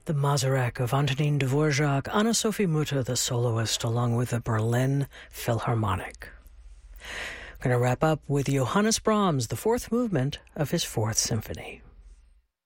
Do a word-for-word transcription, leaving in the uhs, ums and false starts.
the Mazurek of Antonin Dvorak, Anna-Sophie Mutter, the soloist, along with the Berlin Philharmonic. We're going to wrap up with Johannes Brahms, the fourth movement of his Fourth Symphony.